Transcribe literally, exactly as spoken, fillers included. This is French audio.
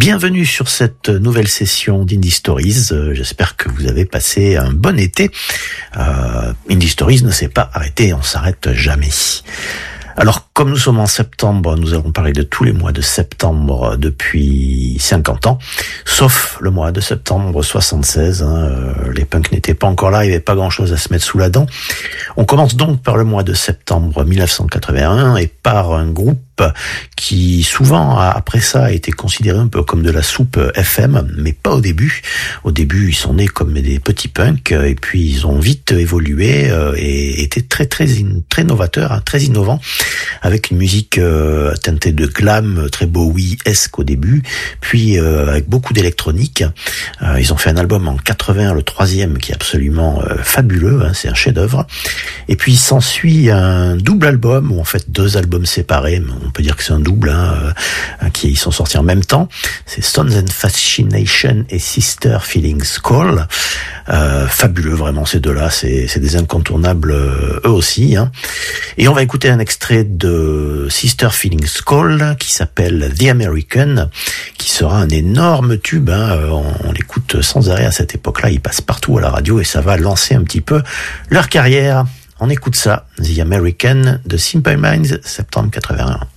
Bienvenue sur cette nouvelle session d'Indie Stories. Euh, j'espère que vous avez passé un bon été. Euh, Indie Stories ne s'est pas arrêté, on s'arrête jamais. Alors, comme nous sommes en septembre, nous allons parler de tous les mois de septembre depuis cinquante ans, sauf le mois de septembre soixante-seize. Hein, euh, les punks n'étaient pas encore là, il n'y avait pas grand-chose à se mettre sous la dent. On commence donc par le mois de septembre mille neuf cent quatre-vingt-un et par un groupe qui souvent, après ça, a été considéré un peu comme de la soupe F M, mais pas au début. Au début, ils sont nés comme des petits punks, et puis ils ont vite évolué et étaient très très très novateurs, hein, très innovants, avec une musique euh, teintée de glam, très Bowie-esque au début, puis euh, avec beaucoup d'électronique. Euh, ils ont fait un album en quatre-vingts, le troisième, qui est absolument euh, fabuleux, hein, c'est un chef-d'œuvre. Et puis s'ensuit un double album, ou en fait deux albums séparés, mais on peut dire que c'est un double, hein, euh, qui ils sont sortis en même temps. C'est Stones and Fascination et Sister Feelings Call. Euh, fabuleux vraiment ces deux-là, c'est, c'est des incontournables euh, eux aussi. Hein. Et on va écouter un extrait de Sister Feelings Call qui s'appelle The American, qui sera un énorme tube. Hein. On, on l'écoute sans arrêt à cette époque-là, il passe partout à la radio et ça va lancer un petit peu leur carrière. On écoute ça, The American de Simple Minds, septembre quatre-vingt-un.